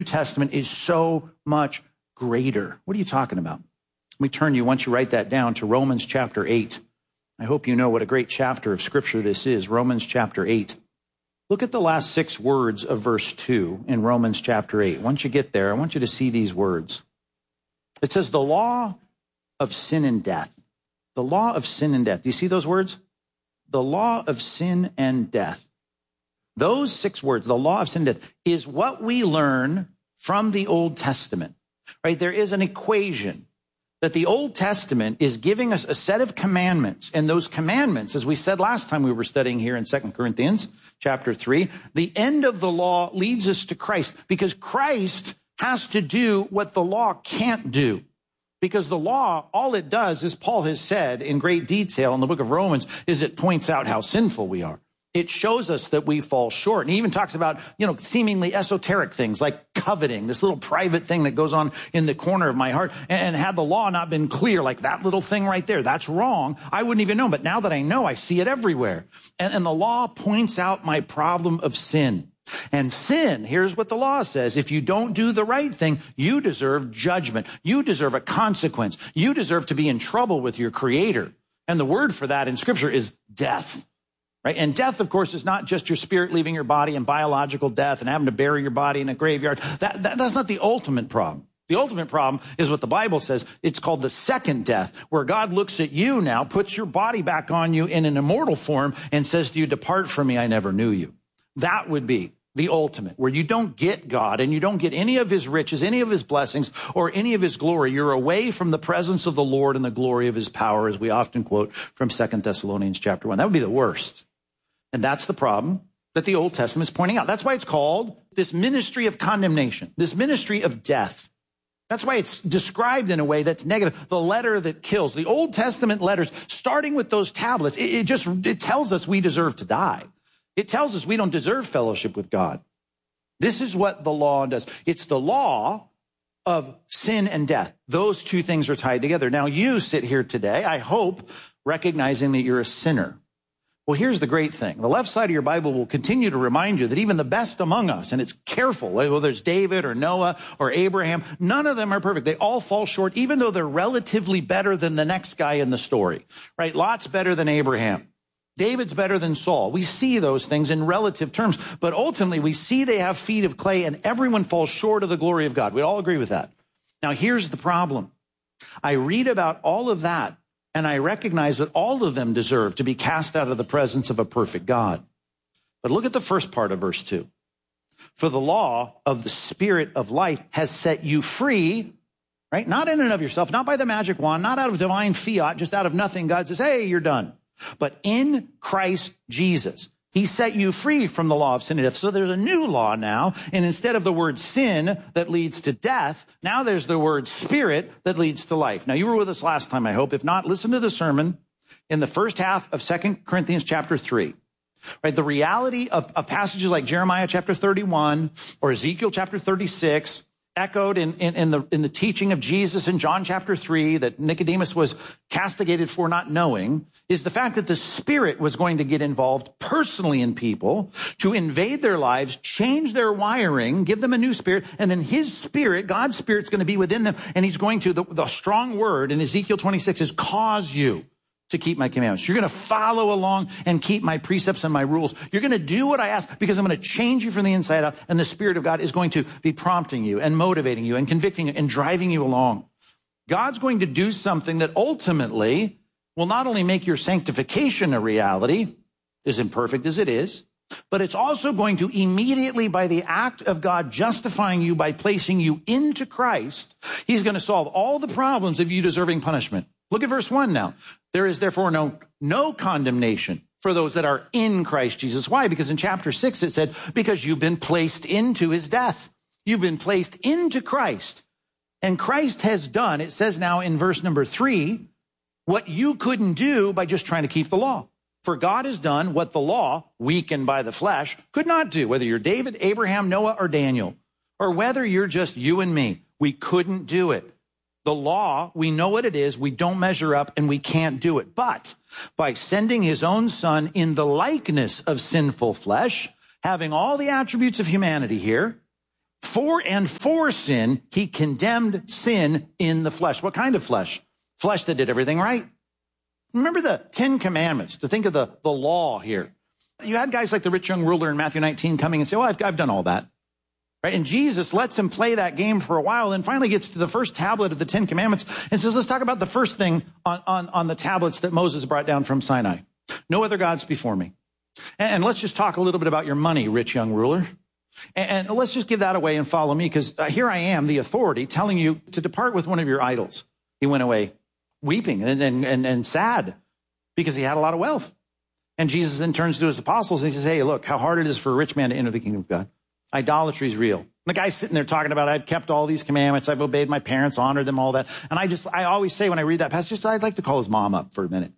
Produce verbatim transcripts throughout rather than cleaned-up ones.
Testament is so much greater. What are you talking about? Let me turn you, once you write that down, to Romans chapter eight. I hope you know what a great chapter of Scripture this is, Romans chapter eight. Look at the last six words of verse two in Romans chapter eight. Once you get there, I want you to see these words. It says, the law of sin and death. The law of sin and death. Do you see those words? The law of sin and death. Those six words, the law of sin and death, is what we learn from the Old Testament, right? There is an equation that the Old Testament is giving us a set of commandments. And those commandments, as we said last time we were studying here in Second Corinthians chapter three, the end of the law leads us to Christ, because Christ has to do what the law can't do. Because the law, all it does, as Paul has said in great detail in the book of Romans, is it points out how sinful we are. It shows us that we fall short. And he even talks about, you know, seemingly esoteric things like coveting, this little private thing that goes on in the corner of my heart. And had the law not been clear, like that little thing right there, that's wrong, I wouldn't even know. But now that I know, I see it everywhere. And, and the law points out my problem of sin. And sin, here's what the law says. If you don't do the right thing, you deserve judgment. You deserve a consequence. You deserve to be in trouble with your Creator. And the word for that in Scripture is death. Right? And death, of course, is not just your spirit leaving your body and biological death and having to bury your body in a graveyard. That, that, that's not the ultimate problem. The ultimate problem is what the Bible says. It's called the second death, where God looks at you now, puts your body back on you in an immortal form, and says to you, depart from me, I never knew you. That would be the ultimate, where you don't get God and you don't get any of his riches, any of his blessings, or any of his glory. You're away from the presence of the Lord and the glory of his power, as we often quote from Second Thessalonians chapter one. That would be the worst. And that's the problem that the Old Testament is pointing out. That's why it's called this ministry of condemnation, this ministry of death. That's why it's described in a way that's negative. The letter that kills. The Old Testament letters, starting with those tablets, it, it just it tells us we deserve to die. It tells us we don't deserve fellowship with God. This is what the law does. It's the law of sin and death. Those two things are tied together. Now, you sit here today, I hope, recognizing that you're a sinner. Well, here's the great thing. The left side of your Bible will continue to remind you that even the best among us, and it's careful, whether it's David or Noah or Abraham, none of them are perfect. They all fall short, even though they're relatively better than the next guy in the story, right? Lot's better than Abraham. David's better than Saul. We see those things in relative terms, but ultimately we see they have feet of clay and everyone falls short of the glory of God. We all agree with that. Now, here's the problem. I read about all of that, and I recognize that all of them deserve to be cast out of the presence of a perfect God. But look at the first part of verse two. For the law of the Spirit of life has set you free, right? Not in and of yourself, not by the magic wand, not out of divine fiat, just out of nothing. God says, hey, you're done. But in Christ Jesus, he set you free from the law of sin and death. So there's a new law now. And instead of the word sin that leads to death, now there's the word spirit that leads to life. Now, you were with us last time, I hope. If not, listen to the sermon in the first half of Second Corinthians chapter three. Right? The reality of, of passages like Jeremiah chapter thirty-one or Ezekiel chapter thirty-six, echoed in, in, in, the, in the teaching of Jesus in John chapter three that Nicodemus was castigated for not knowing, is the fact that the Spirit was going to get involved personally in people to invade their lives, change their wiring, give them a new spirit, and then his Spirit, God's Spirit, is going to be within them, and he's going to, the, the strong word in Ezekiel twenty-six is cause you to keep my commandments. You're going to follow along and keep my precepts and my rules. You're going to do what I ask because I'm going to change you from the inside out, and the Spirit of God is going to be prompting you and motivating you and convicting you and driving you along. God's going to do something that ultimately will not only make your sanctification a reality, as imperfect as it is, but it's also going to immediately, by the act of God justifying you by placing you into Christ, he's going to solve all the problems of you deserving punishment. Look at verse one now. There is therefore no, no condemnation for those that are in Christ Jesus. Why? Because in chapter six it said, because you've been placed into his death. You've been placed into Christ. And Christ has done, it says now in verse number three, what you couldn't do by just trying to keep the law. For God has done what the law, weakened by the flesh, could not do. Whether you're David, Abraham, Noah, or Daniel, or whether you're just you and me, we couldn't do it. The law, we know what it is, we don't measure up, and we can't do it. But by sending his own son in the likeness of sinful flesh, having all the attributes of humanity here, For and for sin, he condemned sin in the flesh. What kind of flesh? Flesh that did everything right. Remember the Ten Commandments, to think of the, the law here. You had guys like the rich young ruler in Matthew nineteen coming and say, well, I've, I've done all that. Right? And Jesus lets him play that game for a while and finally gets to the first tablet of the Ten Commandments and says, let's talk about the first thing on, on, on the tablets that Moses brought down from Sinai. No other gods before me. And, and let's just talk a little bit about your money, rich young ruler. And, and let's just give that away and follow me, because uh, here I am, the authority, telling you to depart with one of your idols. He went away weeping and, and, and, and sad because he had a lot of wealth. And Jesus then turns to his apostles and he says, hey, look, how hard it is for a rich man to enter the kingdom of God. Idolatry is real. The guy's sitting there talking about, I've kept all these commandments, I've obeyed my parents, honored them, all that. And I just, I always say when I read that passage, just, I'd like to call his mom up for a minute.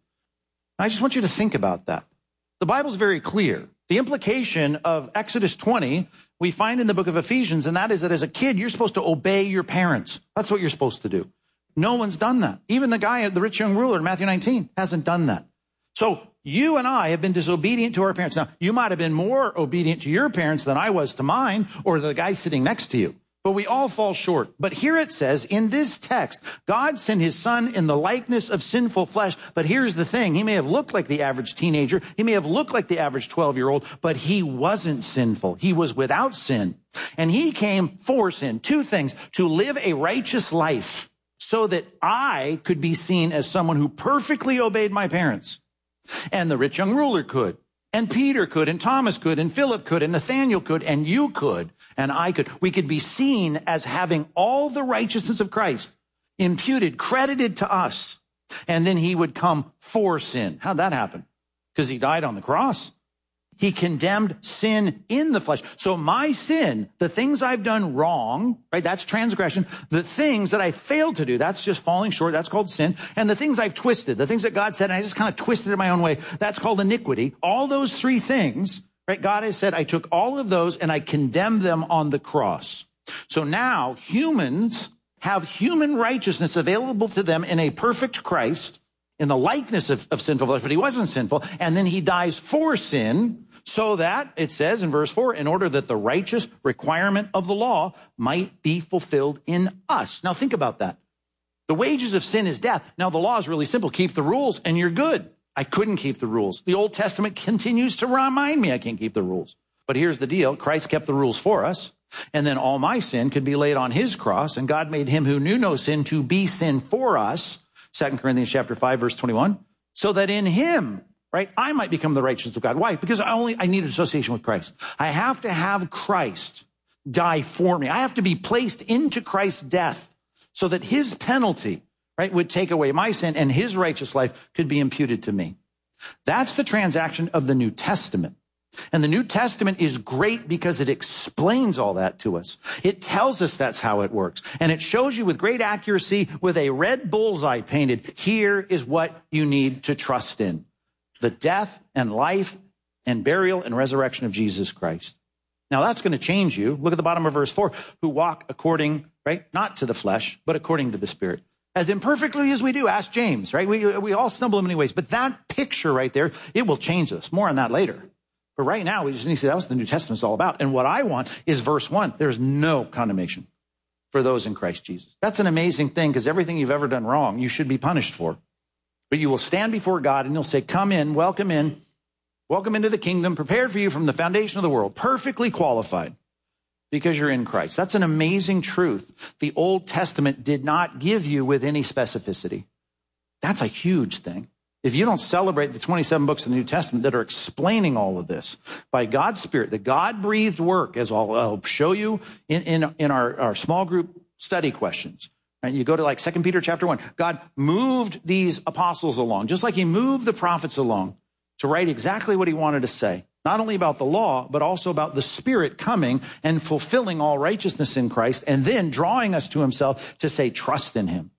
I just want you to think about that. The Bible's very clear. The implication of Exodus twenty, we find in the book of Ephesians, and that is that as a kid, you're supposed to obey your parents. That's what you're supposed to do. No one's done that. Even the guy, the rich young ruler in Matthew nineteen, hasn't done that. So you and I have been disobedient to our parents. Now, you might have been more obedient to your parents than I was to mine or the guy sitting next to you. But we all fall short. But here it says, in this text, God sent his son in the likeness of sinful flesh. But here's the thing. He may have looked like the average teenager. He may have looked like the average twelve-year-old, but he wasn't sinful. He was without sin. And he came for sin. Two things: to live a righteous life so that I could be seen as someone who perfectly obeyed my parents. And the rich young ruler could. And Peter could, and Thomas could, and Philip could, and Nathaniel could, and you could, and I could. We could be seen as having all the righteousness of Christ imputed, credited to us. And then he would come for sin. How'd that happen? Because he died on the cross. He condemned sin in the flesh. So my sin, the things I've done wrong, right? That's transgression. The things that I failed to do, that's just falling short. That's called sin. And the things I've twisted, the things that God said, and I just kind of twisted it my own way, that's called iniquity. All those three things, right? God has said, I took all of those and I condemned them on the cross. So now humans have human righteousness available to them in a perfect Christ, in the likeness of, of sinful flesh, but he wasn't sinful. And then he dies for sin so that, it says in verse four, in order that the righteous requirement of the law might be fulfilled in us. Now think about that. The wages of sin is death. Now the law is really simple. Keep the rules and you're good. I couldn't keep the rules. The Old Testament continues to remind me I can't keep the rules. But here's the deal. Christ kept the rules for us. And then all my sin could be laid on his cross. And God made him who knew no sin to be sin for us. Second Corinthians chapter five, verse twenty-one. So that in him, right, I might become the righteousness of God. Why? Because I only, I need association with Christ. I have to have Christ die for me. I have to be placed into Christ's death so that his penalty, right, would take away my sin and his righteous life could be imputed to me. That's the transaction of the New Testament. And the New Testament is great because it explains all that to us. It tells us that's how it works. And it shows you with great accuracy, with a red bullseye painted, here is what you need to trust in: the death and life and burial and resurrection of Jesus Christ. Now that's going to change you. Look at the bottom of verse four. Who walk according, right, not to the flesh, but according to the Spirit. As imperfectly as we do, ask James, right? We, we all stumble in many ways. But that picture right there, it will change us. More on that later. But right now, we just need to see that's what the New Testament's all about. And what I want is verse one. There's no condemnation for those in Christ Jesus. That's an amazing thing, because everything you've ever done wrong, you should be punished for. But you will stand before God and he'll say, come in, welcome in, welcome into the kingdom, prepared for you from the foundation of the world, perfectly qualified because you're in Christ. That's an amazing truth the Old Testament did not give you with any specificity. That's a huge thing. If you don't celebrate the twenty-seven books of the New Testament that are explaining all of this by God's Spirit, the God-breathed work, as I'll, I'll show you in, in, in our, our small group study questions. And you go to like Second Peter chapter one. God moved these apostles along, just like he moved the prophets along to write exactly what he wanted to say, not only about the law, but also about the Spirit coming and fulfilling all righteousness in Christ, and then drawing us to himself to say, trust in him,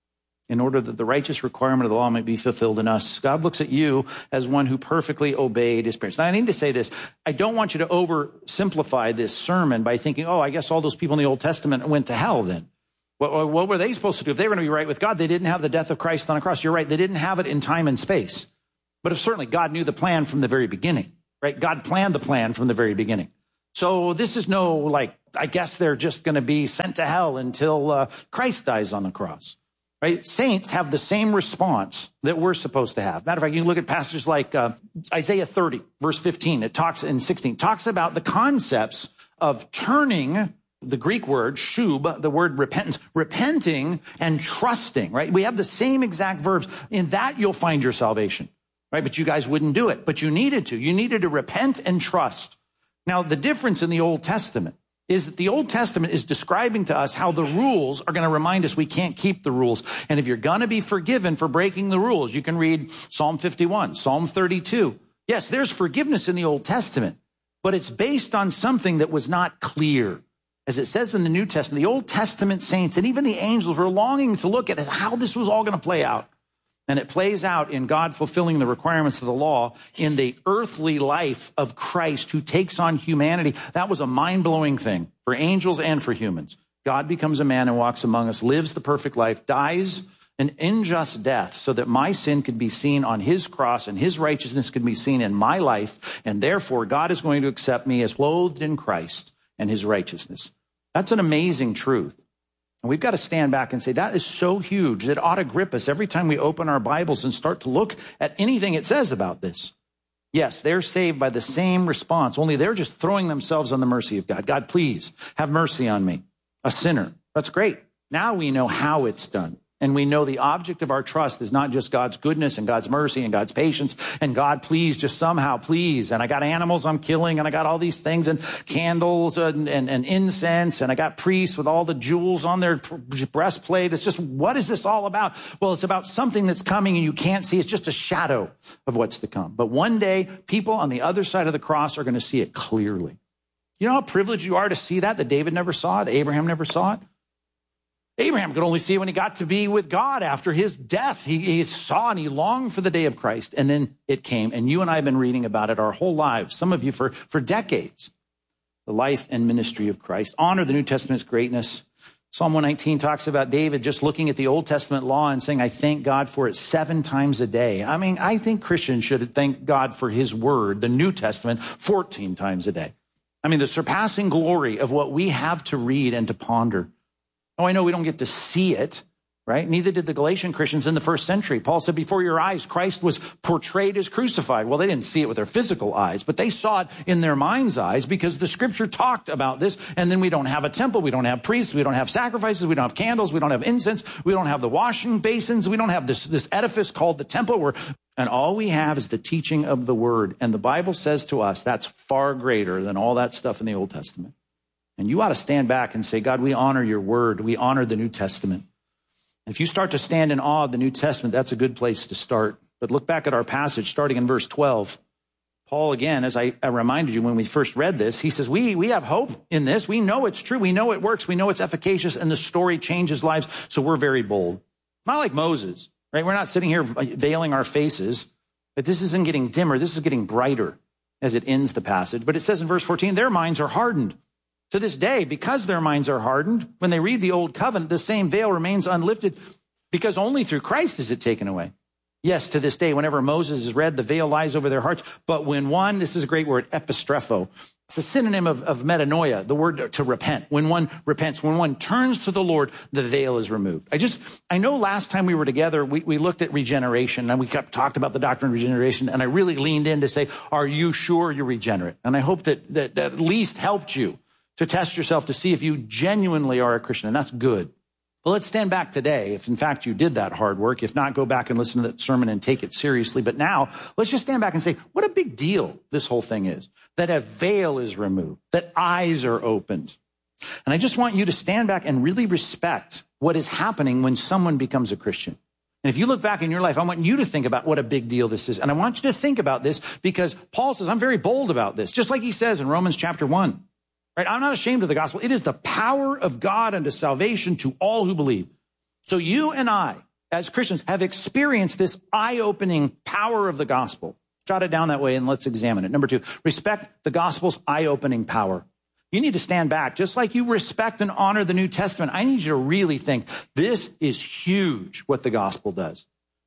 in order that the righteous requirement of the law might be fulfilled in us. God looks at you as one who perfectly obeyed his parents. Now, I need to say this. I don't want you to oversimplify this sermon by thinking, oh, I guess all those people in the Old Testament went to hell then. What, what were they supposed to do? If they were going to be right with God, they didn't have the death of Christ on a cross. You're right. They didn't have it in time and space. But if certainly God knew the plan from the very beginning, right? God planned the plan from the very beginning. So this is no, like, I guess they're just going to be sent to hell until uh, Christ dies on the cross, right? Saints have the same response that we're supposed to have. Matter of fact, you can look at passages like uh, Isaiah thirty, verse fifteen. It talks in sixteen, talks about the concepts of turning, the Greek word, shub, the word repentance, repenting and trusting, right? We have the same exact verbs. In that, you'll find your salvation, right? But you guys wouldn't do it. But you needed to. You needed to repent and trust. Now, the difference in the Old Testament is that the Old Testament is describing to us how the rules are going to remind us we can't keep the rules. And if you're going to be forgiven for breaking the rules, you can read Psalm fifty-one, Psalm thirty-two. Yes, there's forgiveness in the Old Testament, but it's based on something that was not clear. As it says in the New Testament, the Old Testament saints and even the angels were longing to look at how this was all going to play out. And it plays out in God fulfilling the requirements of the law in the earthly life of Christ who takes on humanity. That was a mind-blowing thing for angels and for humans. God becomes a man and walks among us, lives the perfect life, dies an unjust death so that my sin could be seen on his cross and his righteousness could be seen in my life. And therefore, God is going to accept me as clothed in Christ and his righteousness. That's an amazing truth. And we've got to stand back and say, that is so huge that ought to grip us every time we open our Bibles and start to look at anything it says about this. Yes, they're saved by the same response, only they're just throwing themselves on the mercy of God. God, please have mercy on me, a sinner. That's great. Now we know how it's done. And we know the object of our trust is not just God's goodness and God's mercy and God's patience and God, please, just somehow, please. And I got animals I'm killing and I got all these things and candles and, and, and incense and I got priests with all the jewels on their breastplate. It's just, what is this all about? Well, it's about something that's coming and you can't see. It's just a shadow of what's to come. But one day, people on the other side of the cross are going to see it clearly. You know how privileged you are to see that, that David never saw it, Abraham never saw it? Abraham could only see it when he got to be with God after his death. He, he saw and he longed for the day of Christ, and then it came. And you and I have been reading about it our whole lives, some of you for, for decades. The life and ministry of Christ. Honor the New Testament's greatness. Psalm one nineteen talks about David just looking at the Old Testament law and saying, I thank God for it seven times a day. I mean, I think Christians should thank God for his word, the New Testament, fourteen times a day. I mean, the surpassing glory of what we have to read and to ponder. Oh, I know we don't get to see it, right? Neither did the Galatian Christians in the first century. Paul said, before your eyes, Christ was portrayed as crucified. Well, they didn't see it with their physical eyes, but they saw it in their mind's eyes because the scripture talked about this. And then we don't have a temple. We don't have priests. We don't have sacrifices. We don't have candles. We don't have incense. We don't have the washing basins. We don't have this, this edifice called the temple where, and all we have is the teaching of the word. And the Bible says to us, that's far greater than all that stuff in the Old Testament. And you ought to stand back and say, God, we honor your word. We honor the New Testament. If you start to stand in awe of the New Testament, that's a good place to start. But look back at our passage starting in verse twelve. Paul, again, as I, I reminded you when we first read this, he says, we, we have hope in this. We know it's true. We know it works. We know it's efficacious and the story changes lives. So we're very bold. Not like Moses, right? We're not sitting here veiling our faces, but this isn't getting dimmer. This is getting brighter as it ends the passage. But it says in verse fourteen, their minds are hardened. To this day, because their minds are hardened, when they read the old covenant, the same veil remains unlifted because only through Christ is it taken away. Yes, to this day, whenever Moses is read, the veil lies over their hearts. But when one, this is a great word, epistrepho, it's a synonym of, of metanoia, the word to repent. When one repents, when one turns to the Lord, the veil is removed. I just, I know last time we were together, we, we looked at regeneration and we kept talked about the doctrine of regeneration. And I really leaned in to say, are you sure you're regenerate? And I hope that that, that at least helped you to test yourself to see if you genuinely are a Christian, and that's good. But let's stand back today, if in fact you did that hard work. If not, go back and listen to that sermon and take it seriously. But now, let's just stand back and say, what a big deal this whole thing is. That a veil is removed, that eyes are opened. And I just want you to stand back and really respect what is happening when someone becomes a Christian. And if you look back in your life, I want you to think about what a big deal this is. And I want you to think about this because Paul says, I'm very bold about this, just like he says in Romans chapter one. Right? I'm not ashamed of the gospel. It is the power of God unto salvation to all who believe. So you and I, as Christians, have experienced this eye-opening power of the gospel. Jot it down that way and let's examine it. Number two, respect the gospel's eye-opening power. You need to stand back. Just like you respect and honor the New Testament, I need you to really think, this is huge what the gospel does.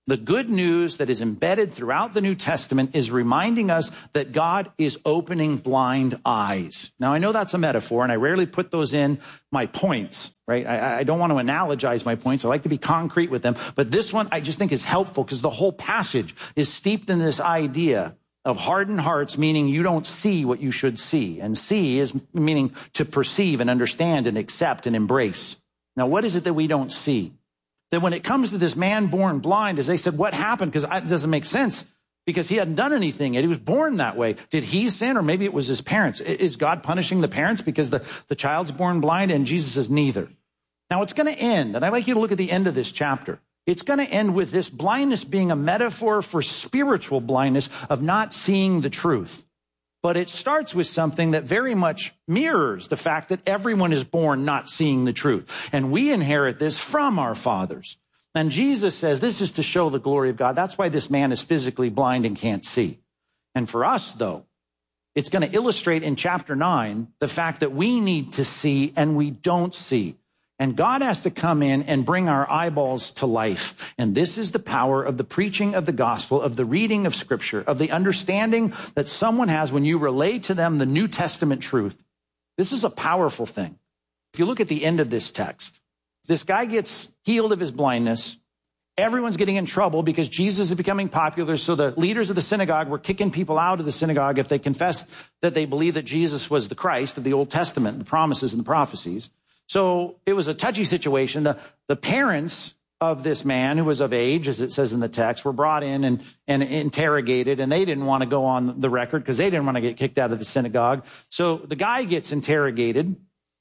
The good news that is embedded throughout the New Testament is reminding us that God is opening blind eyes. Now, I know that's a metaphor, and I rarely put those in my points, right? I, I don't want to analogize my points. I like to be concrete with them. But this one I just think is helpful because the whole passage is steeped in this idea of hardened hearts, meaning you don't see what you should see. And see is meaning to perceive and understand and accept and embrace. Now, what is it that we don't see? That when it comes to this man born blind, as they said, what happened? Because it doesn't make sense because he hadn't done anything yet. He was born that way. Did he sin or maybe it was his parents? Is God punishing the parents because the, the child's born blind? And Jesus says neither. Now it's going to end. And I'd like you to look at the end of this chapter. It's going to end with this blindness being a metaphor for spiritual blindness of not seeing the truth. But it starts with something that very much mirrors the fact that everyone is born not seeing the truth. And we inherit this from our fathers. And Jesus says this is to show the glory of God. That's why this man is physically blind and can't see. And for us, though, it's going to illustrate in chapter nine the fact that we need to see and we don't see. And God has to come in and bring our eyeballs to life. And this is the power of the preaching of the gospel, of the reading of scripture, of the understanding that someone has when you relay to them the New Testament truth. This is a powerful thing. If you look at the end of this text, this guy gets healed of his blindness. Everyone's getting in trouble because Jesus is becoming popular. So the leaders of the synagogue were kicking people out of the synagogue if they confessed that they believed that Jesus was the Christ of the Old Testament, the promises and the prophecies. So it was a touchy situation. The, the parents of this man who was of age, as it says in the text, were brought in and, and interrogated, and they didn't want to go on the record because they didn't want to get kicked out of the synagogue. So the guy gets interrogated.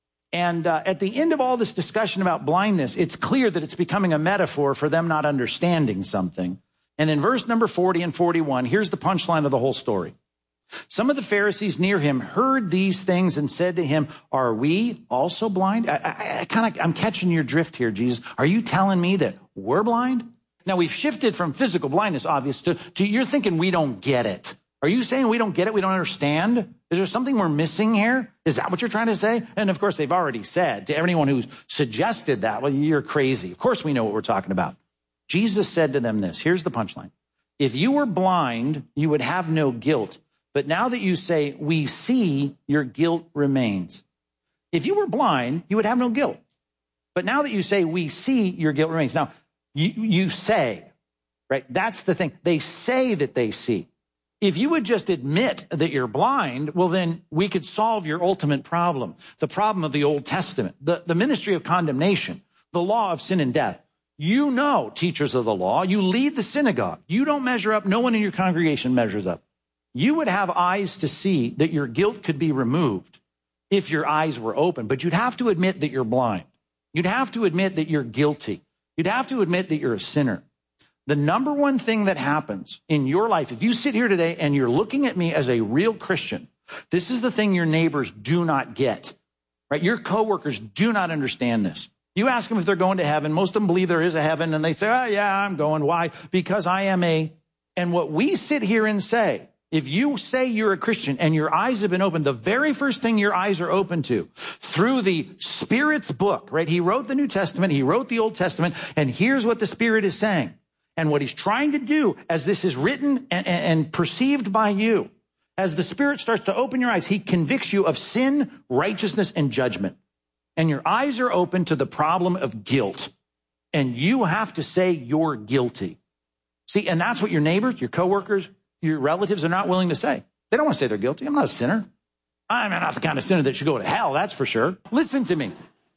And uh, at the end of all this discussion about blindness, it's clear that it's becoming a metaphor for them not understanding something. And in verse number forty and forty-one, here's the punchline of the whole story. Some of the Pharisees near him heard these things and said to him, are we also blind? I, I, I kind of, I'm catching your drift here, Jesus. Are you telling me that we're blind? Now we've shifted from physical blindness, obvious, to, to you're thinking we don't get it. Are you saying we don't get it? We don't understand? Is there something we're missing here? Is that what you're trying to say? And of course, they've already said to anyone who's suggested that, well, you're crazy. Of course, we know what we're talking about. Jesus said to them this. Here's the punchline. If you were blind, you would have no guilt. But now that you say, we see, your guilt remains. If you were blind, you would have no guilt. But now that you say, we see, your guilt remains. Now, you, you say, right? That's the thing. They say that they see. If you would just admit that you're blind, well, then we could solve your ultimate problem, the problem of the Old Testament, the, the ministry of condemnation, the law of sin and death. You know, teachers of the law, you lead the synagogue. You don't measure up. No one in your congregation measures up. You would have eyes to see that your guilt could be removed if your eyes were open, but you'd have to admit that you're blind. You'd have to admit that you're guilty. You'd have to admit that you're a sinner. The number one thing that happens in your life, if you sit here today and you're looking at me as a real Christian, this is the thing your neighbors do not get, right? Your coworkers do not understand this. You ask them if they're going to heaven. Most of them believe there is a heaven, and they say, oh, yeah, I'm going. Why? Because I am a, and what we sit here and say, if you say you're a Christian and your eyes have been opened, the very first thing your eyes are open to through the Spirit's book, right? He wrote the New Testament. He wrote the Old Testament. And here's what the Spirit is saying. And what he's trying to do as this is written and, and perceived by you, as the Spirit starts to open your eyes, he convicts you of sin, righteousness, and judgment. And your eyes are open to the problem of guilt. And you have to say you're guilty. See, and that's what your neighbors, your coworkers, your relatives are not willing to say. They don't want to say they're guilty. I'm not a sinner. I'm not the kind of sinner that should go to hell, that's for sure. Listen to me.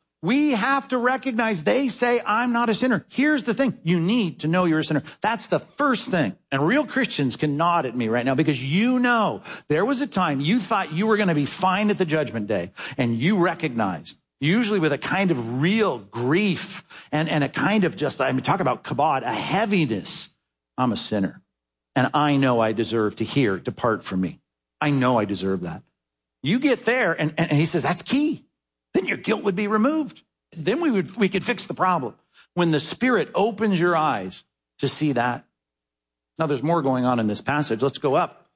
We have to recognize they say, I'm not a sinner. Here's the thing. You need to know you're a sinner. That's the first thing. And real Christians can nod at me right now because you know there was a time you thought you were going to be fine at the judgment day, and you recognized, usually with a kind of real grief and, and a kind of just, I mean, talk about kabod, a heaviness. I'm a sinner. And I know I deserve to hear, depart from me. I know I deserve that. You get there, and, and he says, that's key. Then your guilt would be removed. Then we would we could fix the problem. When the Spirit opens your eyes to see that. Now, there's more going on in this passage. Let's go up.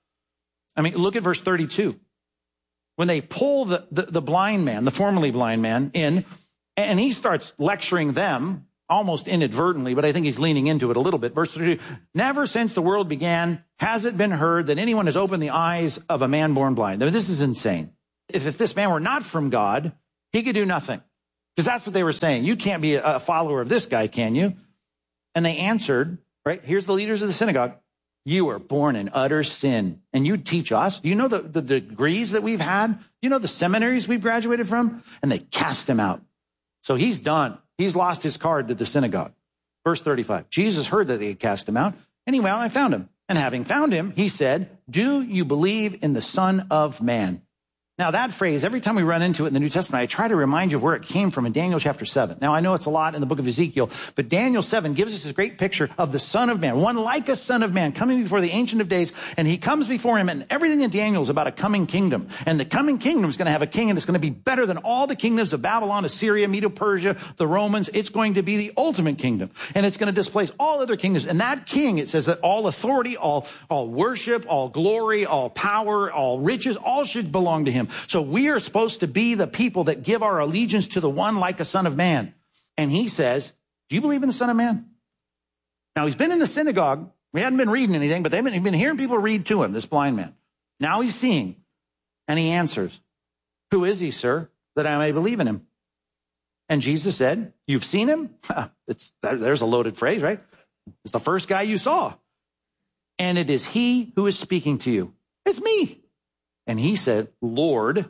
I mean, look at verse thirty-two. When they pull the, the, the blind man, the formerly blind man, in, and he starts lecturing them almost inadvertently, but I think he's leaning into it a little bit. Verse thirty-two, never since the world began has it been heard that anyone has opened the eyes of a man born blind. Now, this is insane. If, if this man were not from God, he could do nothing. Because that's what they were saying. You can't be a follower of this guy, can you? And they answered, right? Here's the leaders of the synagogue. You were born in utter sin, and you teach us. Do you know the, the degrees that we've had? Do you know the seminaries we've graduated from? And they cast him out. So he's done. He's lost his card to the synagogue. Verse thirty-five, Jesus heard that they had cast him out, and he went out and found him. And having found him, he said, do you believe in the Son of Man? Now, that phrase, every time we run into it in the New Testament, I try to remind you of where it came from in Daniel chapter seven. Now, I know it's a lot in the book of Ezekiel, but Daniel seven gives us this great picture of the Son of Man, one like a Son of Man coming before the Ancient of Days, and he comes before him, and everything in Daniel is about a coming kingdom. And the coming kingdom is going to have a king, and it's going to be better than all the kingdoms of Babylon, Assyria, Medo-Persia, the Romans. It's going to be the ultimate kingdom, and it's going to displace all other kingdoms. And that king, it says that all authority, all, all worship, all glory, all power, all riches, all should belong to him. So we are supposed to be the people that give our allegiance to the one like a Son of Man. And he says, do you believe in the Son of Man? Now, he's been in the synagogue. We hadn't been reading anything, but they've been, been hearing people read to him, this blind man. Now he's seeing, and he answers, who is he, sir, that I may believe in him? And Jesus said, you've seen him? It's, there's a loaded phrase, right? It's the first guy you saw. And it is he who is speaking to you. It's me. And he said, Lord,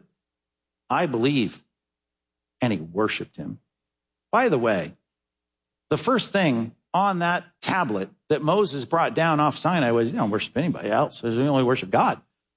I believe. And he worshiped him. By the way, the first thing on that tablet that Moses brought down off Sinai was, you don't worship anybody else. We only worship God.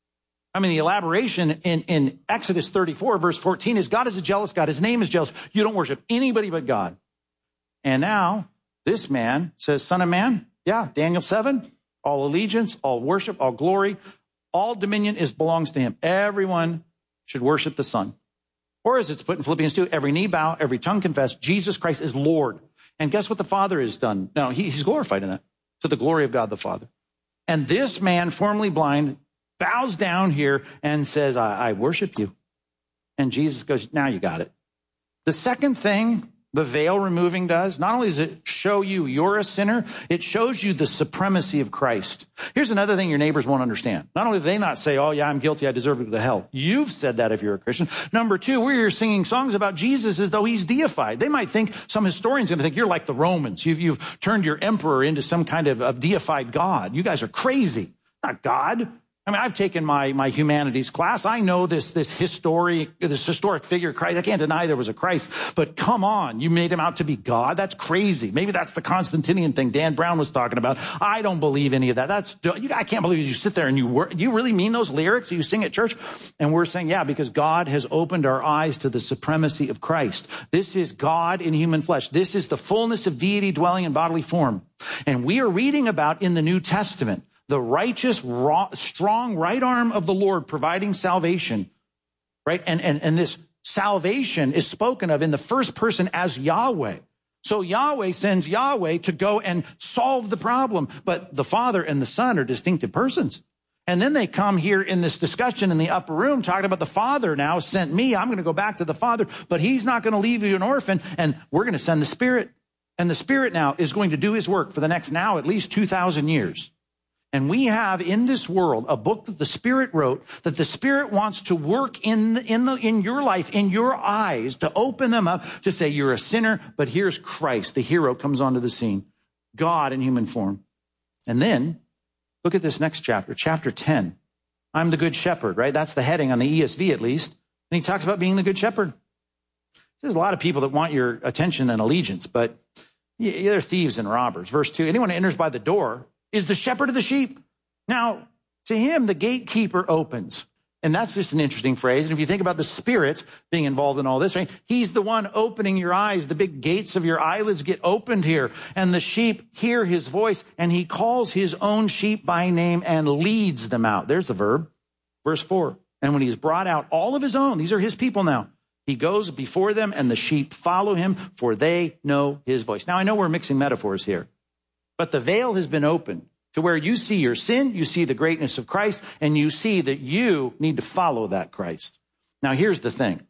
I mean, the elaboration in, in Exodus thirty-four, verse fourteen is God is a jealous God. His name is jealous. You don't worship anybody but God. And now this man says, Son of Man, yeah, Daniel seven, all allegiance, all worship, all glory, all dominion is belongs to him. Everyone should worship the Son. Or as it's put in Philippians two, every knee bow, every tongue confess, Jesus Christ is Lord. And guess what the Father has done? No, he, he's glorified in that, to the glory of God the Father. And this man, formerly blind, bows down here and says, I, I worship you. And Jesus goes, now you got it. The second thing the veil removing does, not only does it show you you're a sinner, it shows you the supremacy of Christ. Here's another thing your neighbors won't understand. Not only do they not say, oh yeah, I'm guilty, I deserve to go to hell. You've said that if you're a Christian. Number two, we're here singing songs about Jesus as though he's deified. They might think, some historians are going to think, you're like the Romans. You've, you've turned your emperor into some kind of, of deified God. You guys are crazy. Not God. I mean, I've taken my, my humanities class. I know this, this historic, this historic figure, Christ. I can't deny there was a Christ, but come on, you made him out to be God? That's crazy. Maybe that's the Constantinian thing Dan Brown was talking about. I don't believe any of that. That's, you, I can't believe you sit there and you work. Do you really mean those lyrics you sing at church? And we're saying, yeah, because God has opened our eyes to the supremacy of Christ. This is God in human flesh. This is the fullness of deity dwelling in bodily form. And we are reading about in the New Testament the righteous, raw, strong right arm of the Lord providing salvation, right? And, and, and this salvation is spoken of in the first person as Yahweh. So Yahweh sends Yahweh to go and solve the problem. But the Father and the Son are distinctive persons. And then they come here in this discussion in the upper room talking about the Father now sent me. I'm going to go back to the Father, but he's not going to leave you an orphan. And we're going to send the Spirit. And the Spirit now is going to do his work for the next now at least two thousand years. And we have in this world a book that the Spirit wrote, that the Spirit wants to work in the, in the, in your life, in your eyes, to open them up, to say you're a sinner, but here's Christ. The hero comes onto the scene, God in human form. And then look at this next chapter, chapter ten. I'm the good shepherd, right? That's the heading on the E S V at least. And he talks about being the good shepherd. There's a lot of people that want your attention and allegiance, but they're thieves and robbers. Verse two, anyone who enters by the door is the shepherd of the sheep. Now, to him, the gatekeeper opens. And that's just an interesting phrase. And if you think about the Spirit being involved in all this, right? He's the one opening your eyes. The big gates of your eyelids get opened here. And the sheep hear his voice. And he calls his own sheep by name and leads them out. There's the verb. Verse four. And when he's brought out all of his own, these are his people now, he goes before them and the sheep follow him, for they know his voice. Now, I know we're mixing metaphors here, but the veil has been opened to where you see your sin, you see the greatness of Christ, and you see that you need to follow that Christ. Now, here's the thing.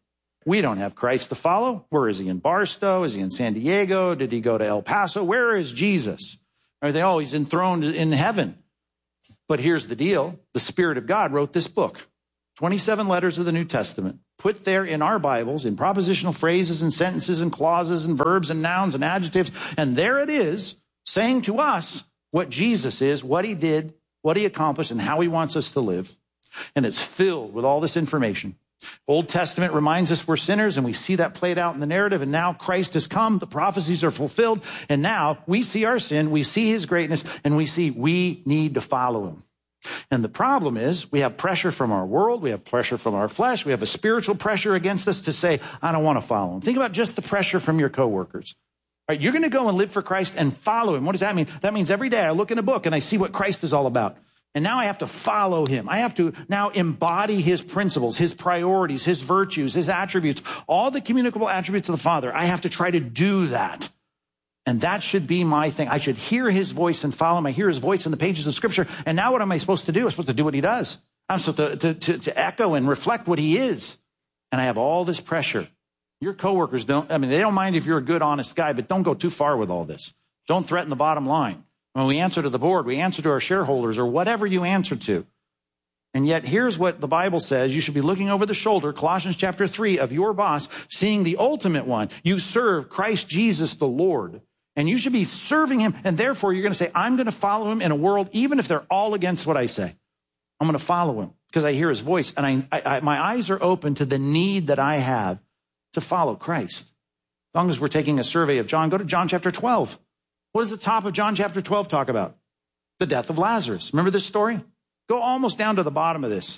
We don't have Christ to follow. Where is he? In Barstow? Is he in San Diego? Did he go to El Paso? Where is Jesus? Are they, oh, he's enthroned in heaven. But here's the deal. The Spirit of God wrote this book, twenty-seven letters of the New Testament, put there in our Bibles in propositional phrases and sentences and clauses and verbs and nouns and adjectives. And there it is, saying to us what Jesus is, what he did, what he accomplished, and how he wants us to live. And it's filled with all this information. Old Testament reminds us we're sinners, and we see that played out in the narrative. And now Christ has come. The prophecies are fulfilled. And now we see our sin. We see his greatness, and we see we need to follow him. And the problem is we have pressure from our world. We have pressure from our flesh. We have a spiritual pressure against us to say, I don't want to follow him. Think about just the pressure from your coworkers. All right, you're going to go and live for Christ and follow him. What does that mean? That means every day I look in a book and I see what Christ is all about. And now I have to follow him. I have to now embody his principles, his priorities, his virtues, his attributes, all the communicable attributes of the Father. I have to try to do that. And that should be my thing. I should hear his voice and follow him. I hear his voice in the pages of Scripture. And now what am I supposed to do? I'm supposed to do what he does. I'm supposed to, to, to, to echo and reflect what he is. And I have all this pressure. Your coworkers don't, I mean, they don't mind if you're a good, honest guy, but don't go too far with all this. Don't threaten the bottom line. When we answer to the board, we answer to our shareholders or whatever you answer to. And yet here's what the Bible says. You should be looking over the shoulder, Colossians chapter three, of your boss, seeing the ultimate one. You serve Christ Jesus the Lord. And you should be serving him. And therefore, you're going to say, I'm going to follow him in a world, even if they're all against what I say. I'm going to follow him because I hear his voice. And I, I, I, my eyes are open to the need that I have to follow Christ. As long as we're taking a survey of John, go to John chapter twelve. What does the top of John chapter twelve talk about? The death of Lazarus. Remember this story? Go almost down to the bottom of this.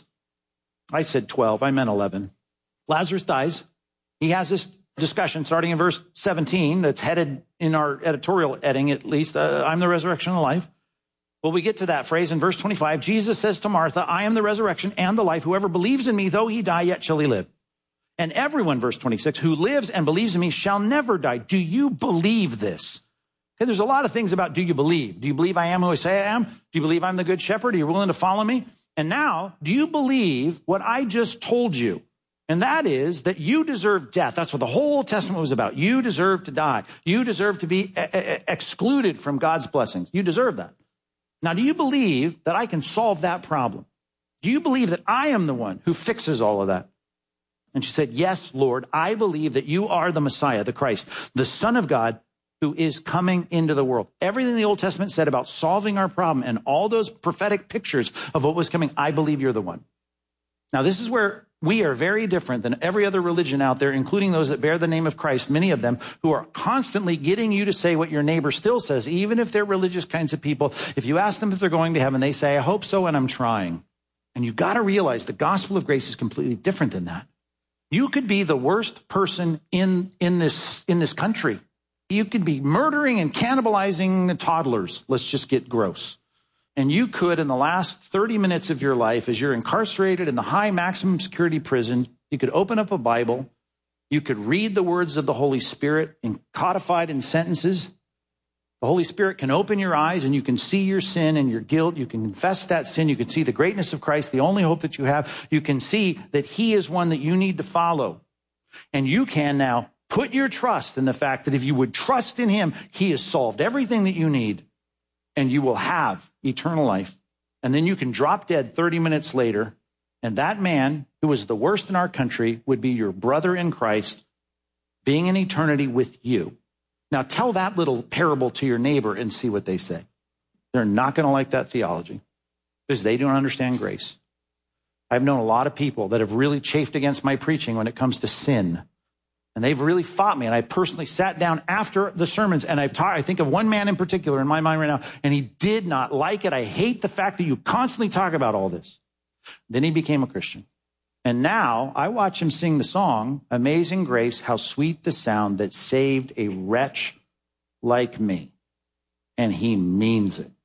I said twelve. I meant eleven. Lazarus dies. He has this discussion starting in verse seventeen that's headed in our editorial heading, at least. Uh, I'm the resurrection and the life. Well, we get to that phrase in verse twenty-five. Jesus says to Martha, I am the resurrection and the life. Whoever believes in me, though he die, yet shall he live. And everyone, verse twenty-six, who lives and believes in me shall never die. Do you believe this? Okay, there's a lot of things about do you believe? Do you believe I am who I say I am? Do you believe I'm the good shepherd? Are you willing to follow me? And now, do you believe what I just told you? And that is that you deserve death. That's what the whole Testament was about. You deserve to die. You deserve to be excluded from God's blessings. You deserve that. Now, do you believe that I can solve that problem? Do you believe that I am the one who fixes all of that? And she said, yes, Lord, I believe that you are the Messiah, the Christ, the Son of God, who is coming into the world. Everything the Old Testament said about solving our problem and all those prophetic pictures of what was coming, I believe you're the one. Now, this is where we are very different than every other religion out there, including those that bear the name of Christ, many of them who are constantly getting you to say what your neighbor still says, even if they're religious kinds of people. If you ask them if they're going to heaven, they say, I hope so, and I'm trying. And you've got to realize the gospel of grace is completely different than that. You could be the worst person in, in this, in this country. You could be murdering and cannibalizing the toddlers. Let's just get gross. And you could, in the last thirty minutes of your life, as you're incarcerated in the high maximum security prison, you could open up a Bible. You could read the words of the Holy Spirit in, codified in sentences. The Holy Spirit can open your eyes and you can see your sin and your guilt. You can confess that sin. You can see the greatness of Christ, the only hope that you have. You can see that he is one that you need to follow. And you can now put your trust in the fact that if you would trust in him, he has solved everything that you need and you will have eternal life. And then you can drop dead thirty minutes later. And that man who was the worst in our country would be your brother in Christ, being in eternity with you. Now tell that little parable to your neighbor and see what they say. They're not going to like that theology because they don't understand grace. I've known a lot of people that have really chafed against my preaching when it comes to sin. And they've really fought me. And I personally sat down after the sermons and I've taught, I think of one man in particular in my mind right now, and he did not like it. I hate the fact that you constantly talk about all this. Then he became a Christian. And now I watch him sing the song, Amazing Grace, how sweet the sound that saved a wretch like me. And he means it.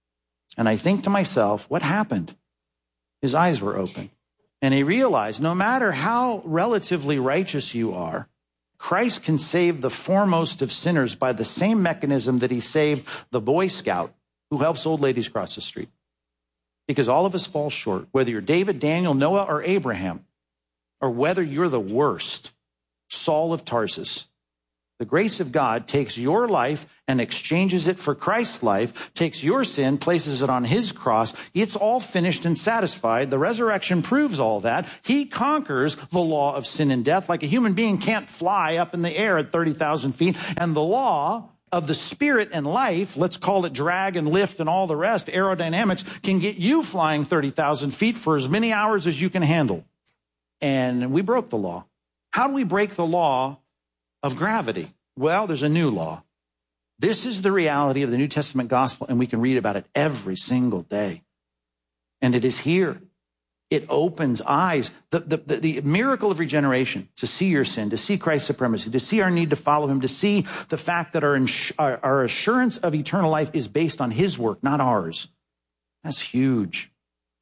And I think to myself, what happened? His eyes were open. And he realized no matter how relatively righteous you are, Christ can save the foremost of sinners by the same mechanism that he saved the Boy Scout who helps old ladies cross the street. Because all of us fall short, whether you're David, Daniel, Noah, or Abraham, or whether you're the worst. Saul of Tarsus. The grace of God takes your life and exchanges it for Christ's life, takes your sin, places it on his cross. It's all finished and satisfied. The resurrection proves all that. He conquers the law of sin and death. Like a human being can't fly up in the air at thirty thousand feet. And the law of the spirit and life, let's call it drag and lift and all the rest, aerodynamics, can get you flying thirty thousand feet for as many hours as you can handle. And we broke the law. How do we break the law of gravity? Well, there's a new law. This is the reality of the New Testament gospel, and we can read about it every single day. And it is here. It opens eyes. The, the, the, the miracle of regeneration, to see your sin, to see Christ's supremacy, to see our need to follow him, to see the fact that our, ins- our, our assurance of eternal life is based on his work, not ours. That's huge.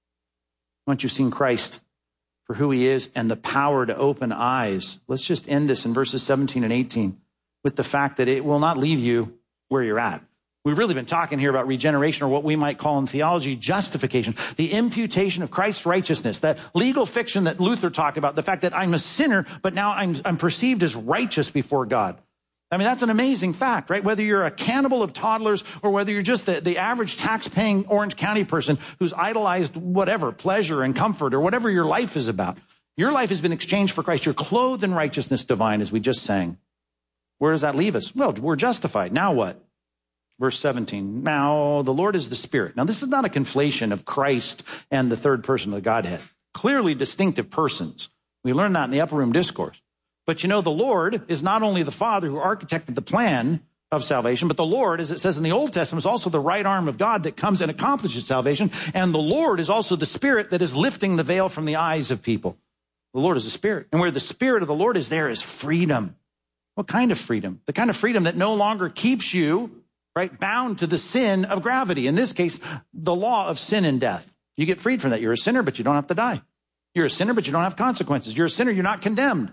Once you've seen Christ for who he is and the power to open eyes, let's just end this in verses seventeen and eighteen with the fact that it will not leave you where you're at. We've really been talking here about regeneration, or what we might call in theology justification, the imputation of Christ's righteousness, that legal fiction that Luther talked about, the fact that I'm a sinner, but now I'm, I'm perceived as righteous before God. I mean, that's an amazing fact, right? Whether you're a cannibal of toddlers or whether you're just the, the average tax-paying Orange County person who's idolized whatever, pleasure and comfort or whatever your life is about, your life has been exchanged for Christ. You're clothed in righteousness divine, as we just sang. Where does that leave us? Well, we're justified. Now what? Verse seventeen. Now the Lord is the Spirit. Now this is not a conflation of Christ and the third person of the Godhead. Clearly distinctive persons. We learned that in the upper room discourse. But you know, the Lord is not only the Father who architected the plan of salvation, but the Lord, as it says in the Old Testament, is also the right arm of God that comes and accomplishes salvation. And the Lord is also the Spirit that is lifting the veil from the eyes of people. The Lord is the Spirit. And where the Spirit of the Lord is, there is freedom. What kind of freedom? The kind of freedom that no longer keeps you, right, bound to the sin of gravity. In this case, the law of sin and death. You get freed from that. You're a sinner, but you don't have to die. You're a sinner, but you don't have consequences. You're a sinner, you're not condemned.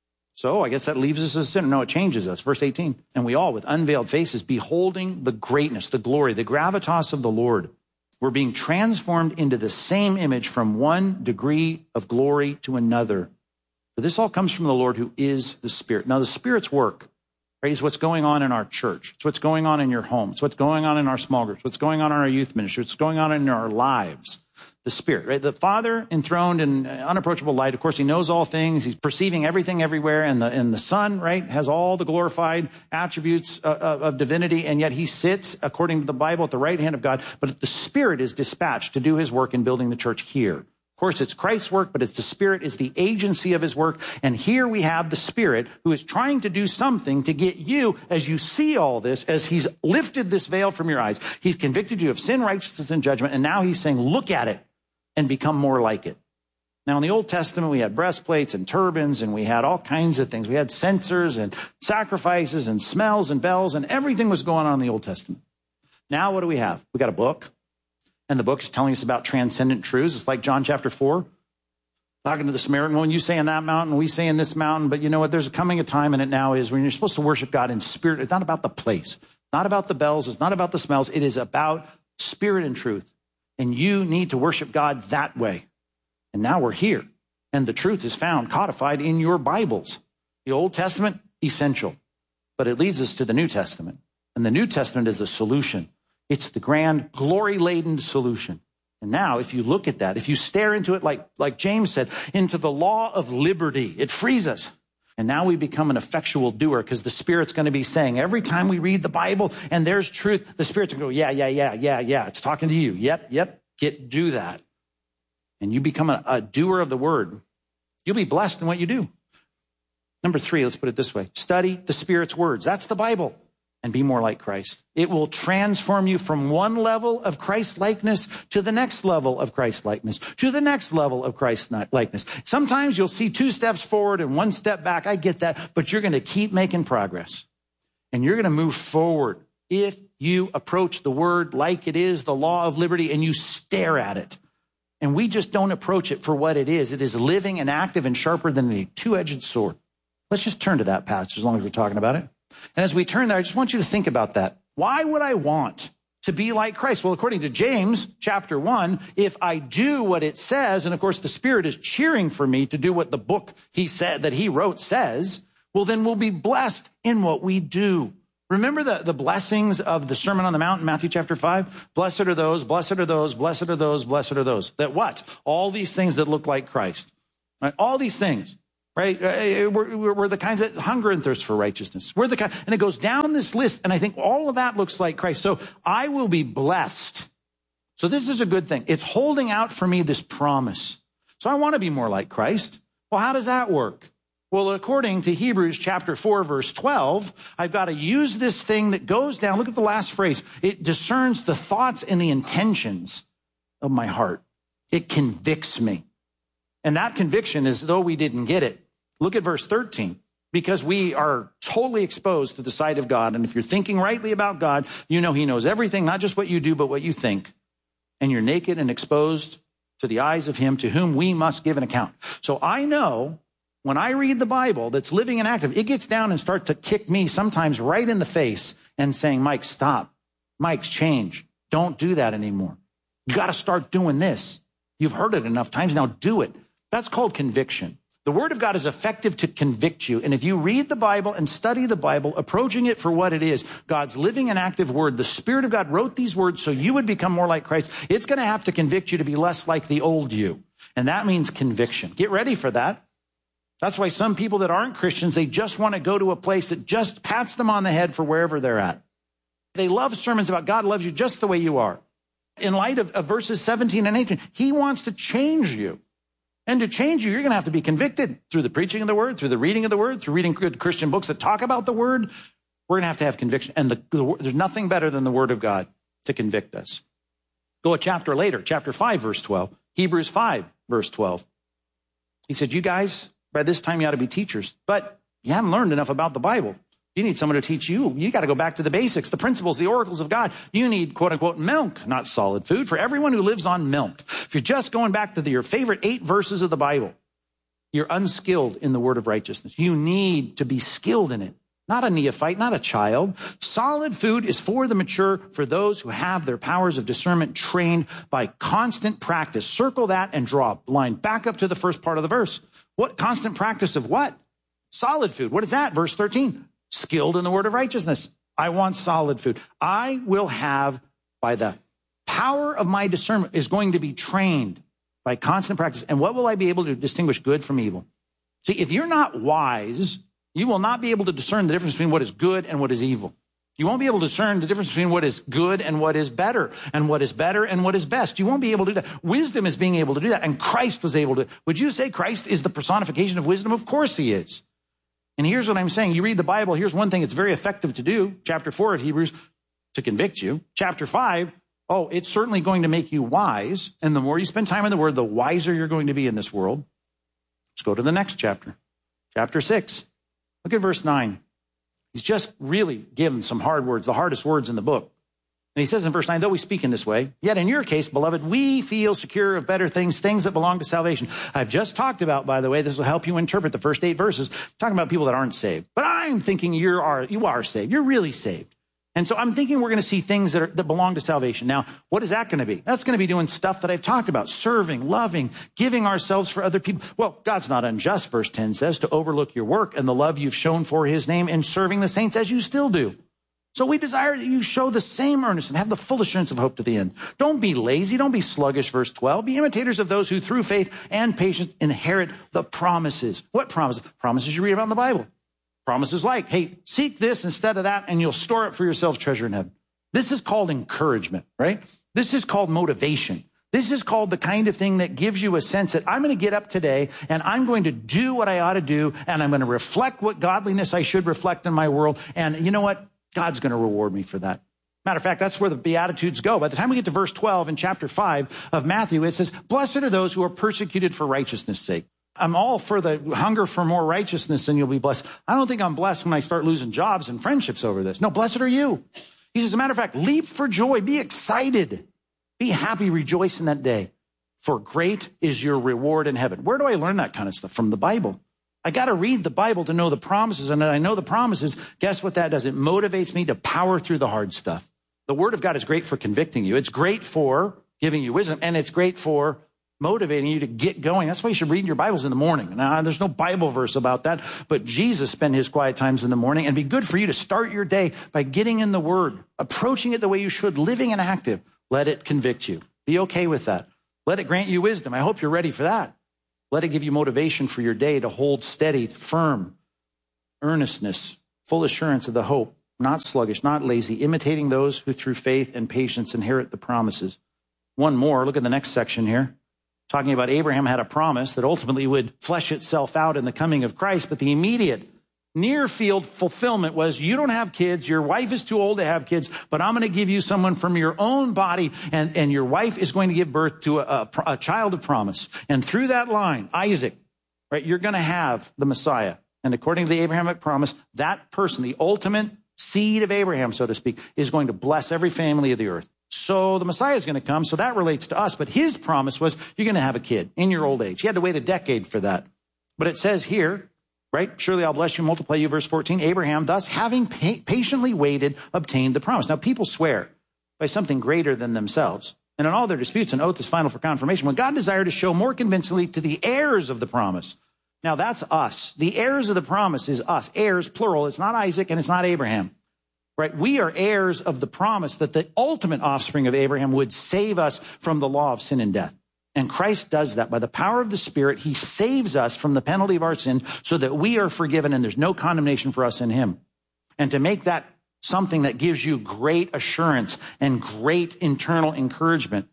So I guess that leaves us as a sinner. No, it changes us. Verse eighteen. And we all, with unveiled faces, beholding the greatness, the glory, the gravitas of the Lord, we're being transformed into the same image from one degree of glory to another. For this all comes from the Lord, who is the Spirit. Now, the Spirit's work, right, is what's going on in our church. It's what's going on in your home. It's what's going on in our small groups. What's going on in our youth ministry. What's going on in our lives. The Spirit, right? The Father enthroned in unapproachable light. Of course, he knows all things. He's perceiving everything everywhere. And the, and the Son, right, has all the glorified attributes of, of, of divinity. And yet he sits, according to the Bible, at the right hand of God. But the Spirit is dispatched to do his work in building the church here. Of course, it's Christ's work, but it's the Spirit is the agency of his work. And here we have the Spirit who is trying to do something to get you, as you see all this, as he's lifted this veil from your eyes. He's convicted you of sin, righteousness, and judgment. And now he's saying, look at it and become more like it. Now, in the Old Testament, we had breastplates and turbans, and we had all kinds of things. We had censers and sacrifices and smells and bells, and everything was going on in the Old Testament. Now, what do we have? We got a book, and the book is telling us about transcendent truths. It's like John chapter four, talking to the Samaritan woman, you say in that mountain, we say in this mountain, but you know what? There's coming a time, and it now is, when you're supposed to worship God in spirit. It's not about the place, not about the bells, it's not about the smells. It is about spirit and truth. And you need to worship God that way. And now we're here. And the truth is found codified in your Bibles. The Old Testament, essential. But it leads us to the New Testament. And the New Testament is the solution. It's the grand, glory-laden solution. And now, if you look at that, if you stare into it, like, like James said, into the law of liberty, it frees us. And now we become an effectual doer, because the Spirit's going to be saying, every time we read the Bible and there's truth, the Spirit's going to go, yeah, yeah, yeah, yeah, yeah. It's talking to you. Yep, yep. Get, do that. And you become a, a doer of the word. You'll be blessed in what you do. Number three, let's put it this way. Study the Spirit's words. That's the Bible. And be more like Christ. It will transform you from one level of Christ-likeness to the next level of Christ-likeness, to the next level of Christ-likeness. Sometimes you'll see two steps forward and one step back. I get that. But you're going to keep making progress. And you're going to move forward if you approach the word like it is, the law of liberty, and you stare at it. And we just don't approach it for what it is. It is living and active and sharper than a two-edged sword. Let's just turn to that passage as long as we're talking about it. And as we turn there, I just want you to think about that. Why would I want to be like Christ? Well, according to James chapter one, if I do what it says, and of course the Spirit is cheering for me to do what the book he said that he wrote says, well, then we'll be blessed in what we do. Remember the, the blessings of the Sermon on the Mount in Matthew chapter five? Blessed are those, blessed are those, blessed are those, blessed are those. That what? All these things that look like Christ. Right? All these things, right? We're, we're the kinds that hunger and thirst for righteousness. We're the kind, and it goes down this list, and I think all of that looks like Christ. So I will be blessed. So this is a good thing. It's holding out for me this promise. So I want to be more like Christ. Well, how does that work? Well, according to Hebrews chapter four, verse twelve, I've got to use this thing that goes down. Look at the last phrase. It discerns the thoughts and the intentions of my heart. It convicts me. And that conviction is though we didn't get it. Look at verse thirteen. Because we are totally exposed to the sight of God. And if you're thinking rightly about God, you know he knows everything, not just what you do, but what you think. And you're naked and exposed to the eyes of him to whom we must give an account. So I know when I read the Bible that's living and active, it gets down and starts to kick me sometimes right in the face and saying, Mike, stop. Mike's change. Don't do that anymore. You got to start doing this. You've heard it enough times. Now do it. That's called conviction. The word of God is effective to convict you. And if you read the Bible and study the Bible, approaching it for what it is, God's living and active word, the Spirit of God wrote these words so you would become more like Christ. It's going to have to convict you to be less like the old you. And that means conviction. Get ready for that. That's why some people that aren't Christians, they just want to go to a place that just pats them on the head for wherever they're at. They love sermons about God loves you just the way you are. In light of, of verses seventeen and eighteen, he wants to change you. And to change you, you're going to have to be convicted through the preaching of the word, through the reading of the word, through reading good Christian books that talk about the word. We're going to have to have conviction. And the, the, there's nothing better than the word of God to convict us. Go a chapter later, chapter five, verse twelve, Hebrews five, verse twelve. He said, you guys, by this time you ought to be teachers, but you haven't learned enough about the Bible. You need someone to teach you. You got to go back to the basics, the principles, the oracles of God. You need, quote unquote, milk, not solid food, for everyone who lives on milk. If you're just going back to the, your favorite eight verses of the Bible, you're unskilled in the word of righteousness. You need to be skilled in it, not a neophyte, not a child. Solid food is for the mature, for those who have their powers of discernment trained by constant practice. Circle that and draw a line back up to the first part of the verse. What constant practice of what? Solid food. What is that? Verse thirteen. Skilled in the word of righteousness. I want solid food. I will have, by the power of my discernment, is going to be trained by constant practice. And what will I be able to distinguish good from evil? See, if you're not wise, you will not be able to discern the difference between what is good and what is evil. You won't be able to discern the difference between what is good and what is better, and what is better and what is best. You won't be able to do that. Wisdom is being able to do that, and Christ was able to. Would you say Christ is the personification of wisdom? Of course he is. And here's what I'm saying. You read the Bible, here's one thing it's very effective to do. Chapter four of Hebrews, to convict you. Chapter five, oh, it's certainly going to make you wise. And the more you spend time in the word, the wiser you're going to be in this world. Let's go to the next chapter. Chapter six. Look at verse nine. He's just really given some hard words, the hardest words in the book. And he says in verse nine, though we speak in this way, yet in your case, beloved, we feel secure of better things, things that belong to salvation. I've just talked about, by the way, this will help you interpret the first eight verses, talking about people that aren't saved. But I'm thinking you are, you are saved. You're really saved. And so I'm thinking we're going to see things that, are, that belong to salvation. Now, what is that going to be? That's going to be doing stuff that I've talked about, serving, loving, giving ourselves for other people. Well, God's not unjust, verse ten says, to overlook your work and the love you've shown for his name in serving the saints as you still do. So we desire that you show the same earnestness and have the full assurance of hope to the end. Don't be lazy. Don't be sluggish, verse twelve. Be imitators of those who through faith and patience inherit the promises. What promises? Promises you read about in the Bible. Promises like, hey, seek this instead of that, and you'll store up for yourself treasure in heaven. This is called encouragement, right? This is called motivation. This is called the kind of thing that gives you a sense that I'm going to get up today and I'm going to do what I ought to do, and I'm going to reflect what godliness I should reflect in my world. And you know what? God's going to reward me for that. Matter of fact, that's where the Beatitudes go. By the time we get to verse twelve in chapter five of Matthew, it says, blessed are those who are persecuted for righteousness' sake. I'm all for the hunger for more righteousness and you'll be blessed. I don't think I'm blessed when I start losing jobs and friendships over this. No, blessed are you. He says, as a matter of fact, leap for joy. Be excited. Be happy. Rejoice in that day. For great is your reward in heaven. Where do I learn that kind of stuff? From the Bible. I got to read the Bible to know the promises. And I know the promises. Guess what that does? It motivates me to power through the hard stuff. The word of God is great for convicting you. It's great for giving you wisdom. And it's great for motivating you to get going. That's why you should read your Bibles in the morning. Now, there's no Bible verse about that, but Jesus spent his quiet times in the morning, and it'd be good for you to start your day by getting in the Word, approaching it the way you should, living and active. Let it convict you. Be okay with that. Let it grant you wisdom. I hope you're ready for that. Let it give you motivation for your day to hold steady, firm, earnestness, full assurance of the hope, not sluggish, not lazy, imitating those who through faith and patience inherit the promises. One more, look at the next section here. Talking about Abraham had a promise that ultimately would flesh itself out in the coming of Christ, but the immediate near field fulfillment was, you don't have kids, your wife is too old to have kids, but I'm going to give you someone from your own body, and, and your wife is going to give birth to a, a, a child of promise. And through that line, Isaac, right, you're going to have the Messiah. And according to the Abrahamic promise, that person, the ultimate seed of Abraham, so to speak, is going to bless every family of the earth. So the Messiah is going to come, so that relates to us. But his promise was, you're going to have a kid in your old age. He had to wait a decade for that. But it says here, right, surely I'll bless you, multiply you, verse fourteen, Abraham, thus having pa- patiently waited, obtained the promise. Now, people swear by something greater than themselves. And in all their disputes, an oath is final for confirmation. When God desired to show more convincingly to the heirs of the promise. Now, that's us. The heirs of the promise is us. Heirs, plural. It's not Isaac and it's not Abraham. Right? We are heirs of the promise that the ultimate offspring of Abraham would save us from the law of sin and death. And Christ does that. By the power of the Spirit, he saves us from the penalty of our sin so that we are forgiven and there's no condemnation for us in him. And to make that something that gives you great assurance and great internal encouragement,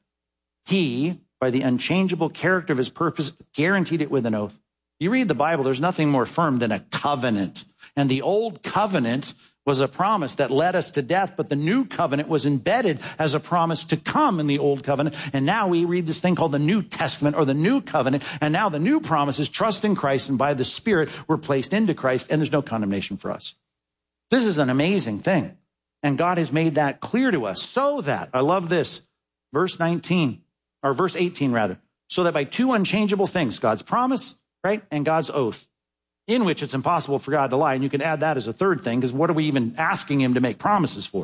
he, by the unchangeable character of his purpose, guaranteed it with an oath. You read the Bible, there's nothing more firm than a covenant. And the old covenant was a promise that led us to death, but the new covenant was embedded as a promise to come in the old covenant. And now we read this thing called the New Testament or the new covenant. And now the new promise is trust in Christ, and by the Spirit we're placed into Christ, and there's no condemnation for us. This is an amazing thing. And God has made that clear to us so that, I love this, verse nineteen, or verse eighteen rather, so that by two unchangeable things, God's promise, right, and God's oath, in which it's impossible for God to lie. And you can add that as a third thing, because what are we even asking him to make promises for?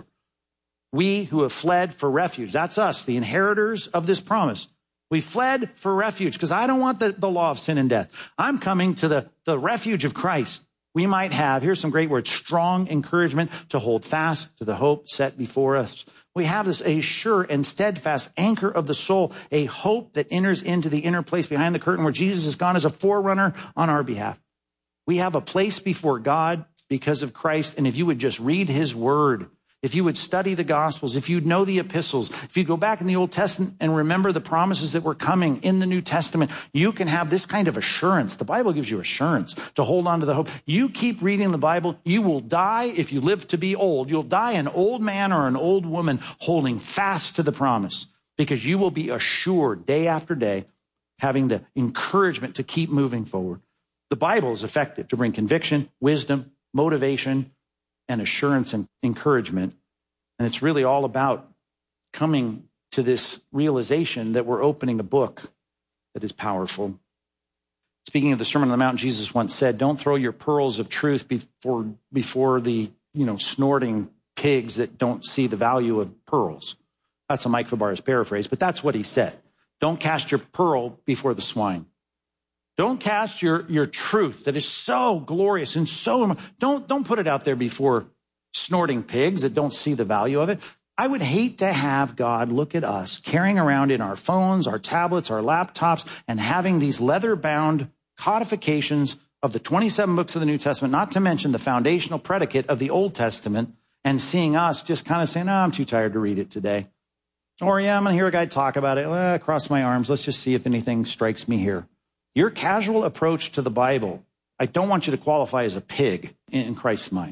We who have fled for refuge, that's us, the inheritors of this promise. We fled for refuge, because I don't want the, the law of sin and death. I'm coming to the, the refuge of Christ. We might have, here's some great words, strong encouragement to hold fast to the hope set before us. We have this a sure and steadfast anchor of the soul, a hope that enters into the inner place behind the curtain where Jesus has gone as a forerunner on our behalf. We have a place before God because of Christ. And if you would just read his word, if you would study the Gospels, if you'd know the epistles, if you go back in the Old Testament and remember the promises that were coming in the New Testament, you can have this kind of assurance. The Bible gives you assurance to hold on to the hope. You keep reading the Bible, you will die if you live to be old. You'll die an old man or an old woman holding fast to the promise, because you will be assured day after day, having the encouragement to keep moving forward. The Bible is effective to bring conviction, wisdom, motivation, and assurance and encouragement. And it's really all about coming to this realization that we're opening a book that is powerful. Speaking of the Sermon on the Mount, Jesus once said, don't throw your pearls of truth before, before the, you know, snorting pigs that don't see the value of pearls. That's a Mike Fabar's paraphrase, but that's what he said. Don't cast your pearl before the swine. Don't cast your, your truth that is so glorious and so, don't, don't put it out there before snorting pigs that don't see the value of it. I would hate to have God look at us carrying around in our phones, our tablets, our laptops, and having these leather-bound codifications of the twenty-seven books of the New Testament, not to mention the foundational predicate of the Old Testament, and seeing us just kind of saying, oh, I'm too tired to read it today. Or, yeah, I'm going to hear a guy talk about it. Eh, cross my arms. Let's just see if anything strikes me here. Your casual approach to the Bible, I don't want you to qualify as a pig in Christ's mind.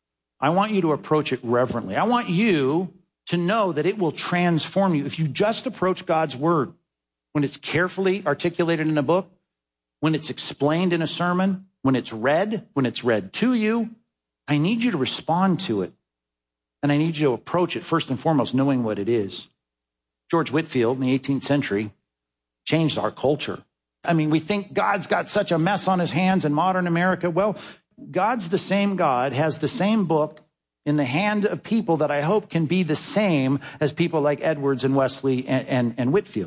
I want you to approach it reverently. I want you to know that it will transform you. If you just approach God's word, when it's carefully articulated in a book, when it's explained in a sermon, when it's read, when it's read to you, I need you to respond to it. And I need you to approach it first and foremost, knowing what it is. George Whitefield in the eighteenth century changed our culture. I mean, we think God's got such a mess on his hands in modern America. Well, God's the same God, has the same book in the hand of people that I hope can be the same as people like Edwards and Wesley and, and, and Whitefield.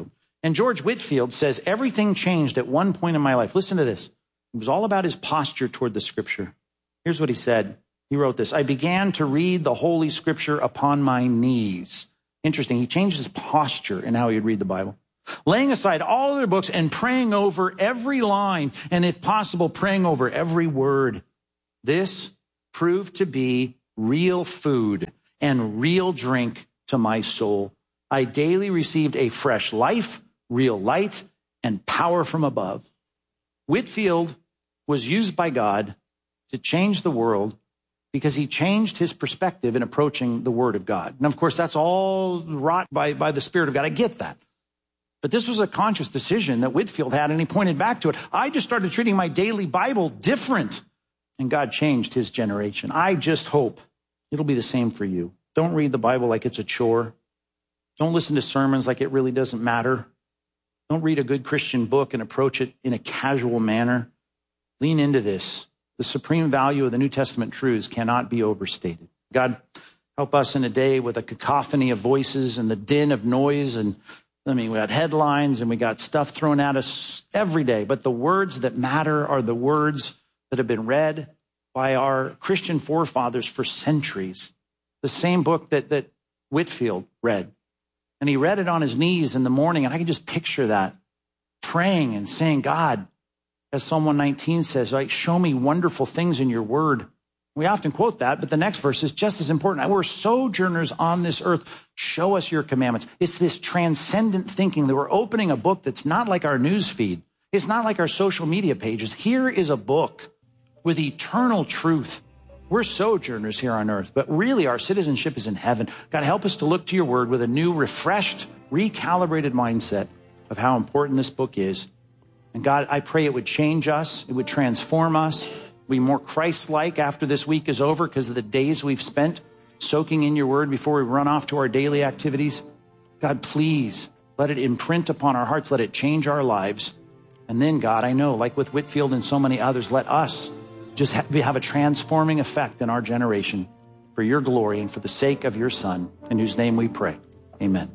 And George Whitefield says, everything changed at one point in my life. Listen to this. It was all about his posture toward the scripture. Here's what he said. He wrote this. I began to read the Holy Scripture upon my knees. Interesting. He changed his posture in how he would read the Bible. Laying aside all other books and praying over every line, and if possible, praying over every word. This proved to be real food and real drink to my soul. I daily received a fresh life, real light, and power from above. Whitefield was used by God to change the world because he changed his perspective in approaching the Word of God. And of course, that's all wrought by, by the Spirit of God. I get that. But this was a conscious decision that Whitefield had, and he pointed back to it. I just started treating my daily Bible different, and God changed his generation. I just hope it'll be the same for you. Don't read the Bible like it's a chore. Don't listen to sermons like it really doesn't matter. Don't read a good Christian book and approach it in a casual manner. Lean into this. The supreme value of the New Testament truths cannot be overstated. God, help us in a day with a cacophony of voices and the din of noise. And I mean, we got headlines and we got stuff thrown at us every day. But the words that matter are the words that have been read by our Christian forefathers for centuries. The same book that, that Whitefield read. And he read it on his knees in the morning. And I can just picture that, praying and saying, God, as Psalm one nineteen says, like, show me wonderful things in your word. We often quote that, but the next verse is just as important. We're sojourners on this earth. Show us your commandments. It's this transcendent thinking that we're opening a book that's not like our news feed. It's not like our social media pages. Here is a book with eternal truth. We're sojourners here on earth, but really our citizenship is in heaven. God, help us to look to your word with a new, refreshed, recalibrated mindset of how important this book is. And God, I pray it would change us. It would transform us. Be more Christ-like after this week is over because of the days we've spent soaking in your word before we run off to our daily activities. God, please let it imprint upon our hearts. Let it change our lives. And then, God, I know, like with Whitefield and so many others, let us just have a transforming effect in our generation for your glory and for the sake of your Son, in whose name we pray. Amen.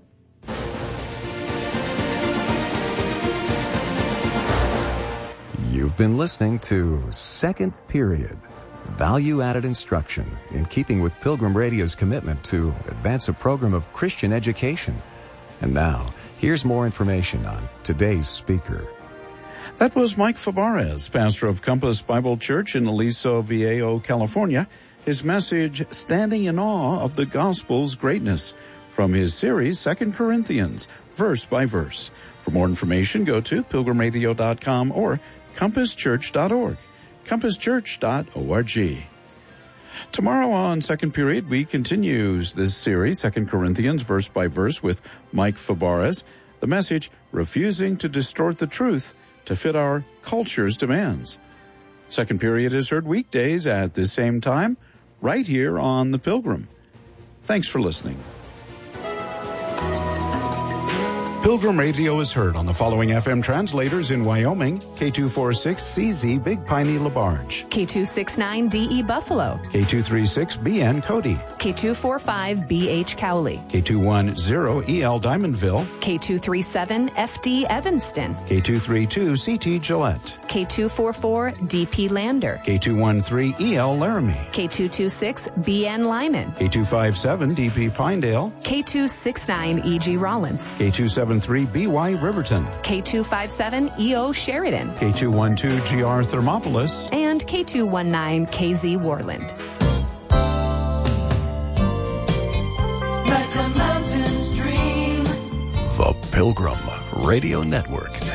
You've been listening to Second Period, value-added instruction in keeping with Pilgrim Radio's commitment to advance a program of Christian education. And now, here's more information on today's speaker. That was Mike Fabarez, pastor of Compass Bible Church in Aliso Viejo, California. His message, Standing in Awe of the Gospel's Greatness, from his series, Second Corinthians, verse by verse. For more information, go to pilgrim radio dot com or compass church dot org, compass church dot org. Tomorrow on Second Period, we continue this series, Second Corinthians, verse by verse, with Mike Fabarez. The message, Refusing to Distort the Truth to Fit Our Culture's Demands. Second Period is heard weekdays at the same time, right here on The Pilgrim. Thanks for listening. Pilgrim Radio is heard on the following F M translators in Wyoming: K two forty-six C Z Big Piney LaBarge, K two sixty-nine D E Buffalo, K two thirty-six B N Cody, K two forty-five B H Cowley, K two ten E L Diamondville, K two thirty-seven F D Evanston, K two thirty-two C T Gillette, K two forty-four D P Lander, K two thirteen E L Laramie, K two twenty-six B N Lyman, K two fifty-seven D P Pinedale, K two sixty-nine E G Rollins, K two seventy-three B Y Riverton, K two fifty-seven E O Sheridan, K two twelve G R Thermopolis, and K two nineteen K Z Worland. Like a mountain stream. The Pilgrim Radio Network.